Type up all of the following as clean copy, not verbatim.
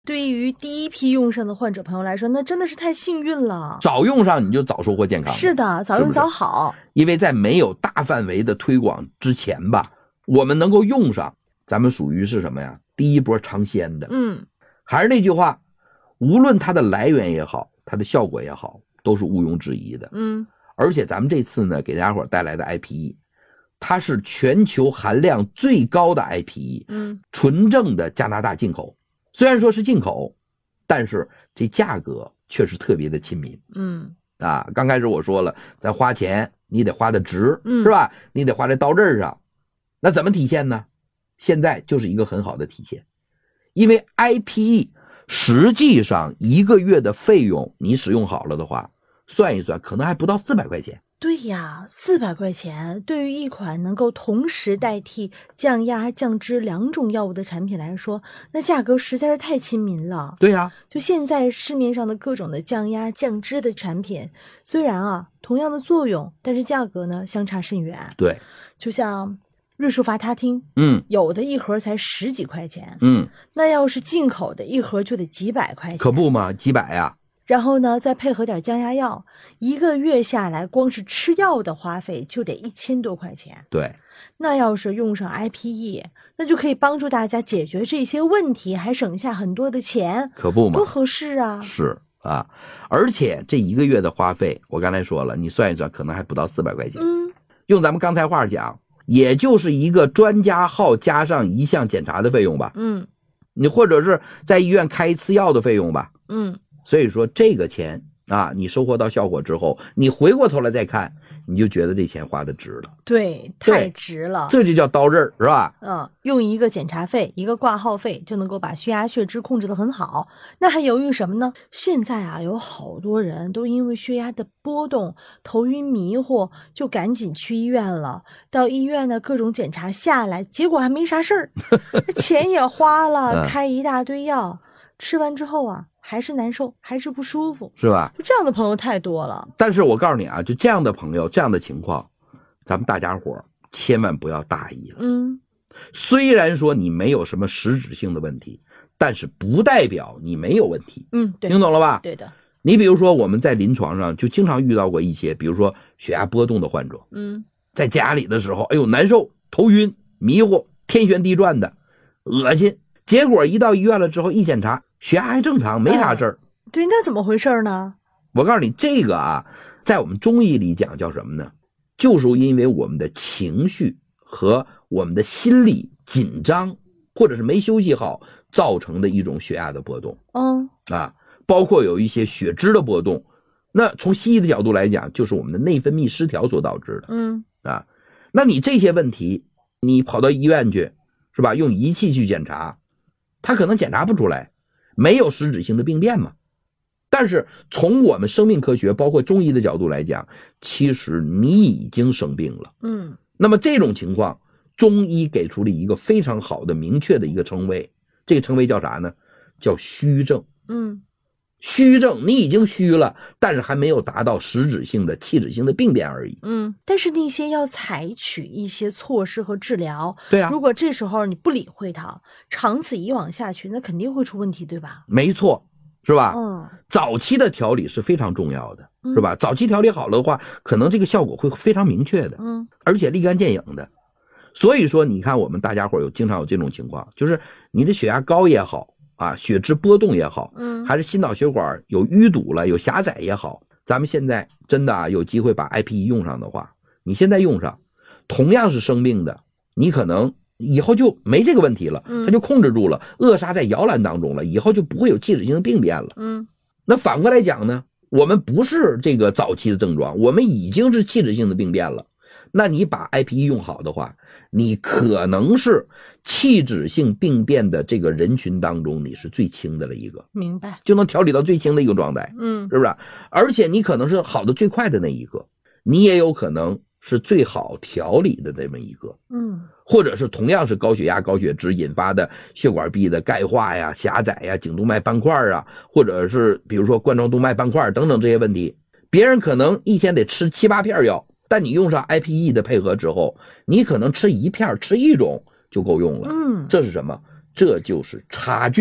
对于第一批用上的患者朋友来说，那真的是太幸运了。 早用上你就早收获健康。 是的，早用早好。 因为在没有大范围的推广之前吧，我们能够用上，咱们属于是什么呀？第一波尝鲜的。还是那句话，无论它的来源也好，它的效果也好，都是毋庸置疑的。而且咱们这次呢，给大家伙带来的 IPE， 它是全球含量最高的 IPE，纯正的加拿大进口。虽然说是进口，但是这价格确实特别的亲民。刚开始我说了，咱花钱你得花的值，是吧？你得花在刀刃上。那怎么体现呢？现在就是一个很好的体现。因为 IPE 实际上一个月的费用，你使用好了的话，算一算可能还不到400块钱。 对呀，400块钱对于一款能够同时代替降压、降脂2种药物的产品来说，那价格实在是太亲民了。 对呀， 就现在市面上的各种的降压、降脂的产品，虽然同样的作用，但是价格呢相差甚远。 对， 就像瑞舒伐他汀，有的一盒才10几块钱，那要是进口的一盒就得几百块钱。 可不嘛，几百呀。 然后呢，再配合点降压药，一个月下来，光是吃药的花费就得1000多块钱。 对， 那要是用上 IPE， 那就可以帮助大家解决这些问题，还省下很多的钱， 可不嘛， 多合适啊！ 是啊，而且这一个月的花费，我刚才说了，你算一算，可能还不到400块钱。用咱们刚才话讲，也就是一个专家号加上一项检查的费用吧。你或者是在医院开一次药的费用吧。所以说这个钱你收获到效果之后，你回过头来再看，你就觉得这钱花的值了。 对，太值了。 这就叫刀刃，是吧？ 用一个检查费，一个挂号费就能够把血压血脂控制得很好，那还犹豫什么呢？现在有好多人都因为血压的波动、头晕迷糊，就赶紧去医院了。到医院呢，各种检查下来，结果还没啥事儿，钱也花了，开一大堆药，吃完之后还是难受，还是不舒服， 是吧？ 这样的朋友太多了。 但是我告诉你就这样的朋友，这样的情况，咱们大家伙千万不要大意了。虽然说你没有什么实质性的问题，但是不代表你没有问题。 对， 听懂了吧？ 对的。 你比如说我们在临床上就经常遇到过一些，比如说血压波动的患者，在家里的时候，难受、头晕、迷糊、天旋地转的，恶心。结果一到医院了之后，一检查，血压还正常，没啥事儿。 对，那怎么回事呢？ 我告诉你，这个在我们中医里讲叫什么呢？就是因为我们的情绪和我们的心理紧张，或者是没休息好，造成的一种血压的波动。包括有一些血脂的波动。那从西医的角度来讲，就是我们的内分泌失调所导致的。那你这些问题，你跑到医院去，是吧？用仪器去检查，他可能检查不出来，没有实质性的病变嘛。但是从我们生命科学包括中医的角度来讲，其实你已经生病了。那么这种情况，中医给出了一个非常好的明确的一个称谓，这个称谓叫啥呢？叫虚症。虚症，你已经虚了，但是还没有达到实质性的器质性的病变而已。 但是那些要采取一些措施和治疗。 对如果这时候你不理会它，长此以往下去，那肯定会出问题，对吧？ 没错，是吧？早期的调理是非常重要的，是吧？早期调理好了的话，可能这个效果会非常明确的，而且立竿见影的。所以说你看我们大家伙经常有这种情况，就是你的血压高也好血脂波动也好，还是心脑血管有淤堵了有狭窄也好，咱们现在真的有机会把 IPE 用上的话，你现在用上，同样是生病的，你可能以后就没这个问题了，它就控制住了，扼杀在摇篮当中了，以后就不会有器质性的病变了。那反过来讲呢，我们不是这个早期的症状，我们已经是器质性的病变了，那你把 IPE 用好的话，你可能是器质性病变的这个人群当中你是最轻的了一个， 明白， 就能调理到最轻的一个状态。是不是？而且你可能是好的最快的那一个，你也有可能是最好调理的这么一个。或者是同样是高血压高血脂引发的血管壁的钙化呀狭窄呀颈动脉斑块或者是比如说冠状动脉斑块等等这些问题，别人可能一天得吃7、8片药，但你用上 IPE 的配合之后，你可能吃1片吃1种就够用了。这是什么？这就是差距。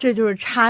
这就是差